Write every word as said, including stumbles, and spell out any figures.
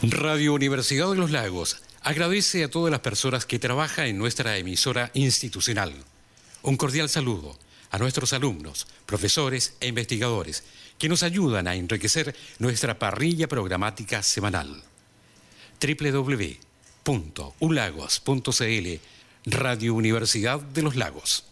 Radio Universidad de los Lagos agradece a todas las personas que trabajan en nuestra emisora institucional. Un cordial saludo a nuestros alumnos, profesores e investigadores que nos ayudan a enriquecer nuestra parrilla programática semanal. doble u doble u doble u punto ulagos punto c l Radio Universidad de los Lagos.